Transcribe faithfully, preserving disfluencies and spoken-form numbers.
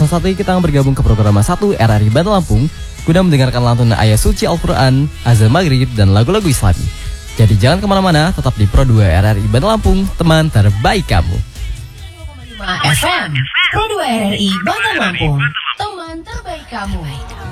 saat ini kita akan bergabung ke program satu R R I Bandar Lampung guna mendengarkan lantunan ayat suci Al-Quran, azan maghrib, dan lagu-lagu Islami. Jadi jangan kemana-mana, tetap di Pro dua R R I Bandar Lampung, teman terbaik kamu. F M Pro dua R R I Bandar Lampung, teman terbaik kamu.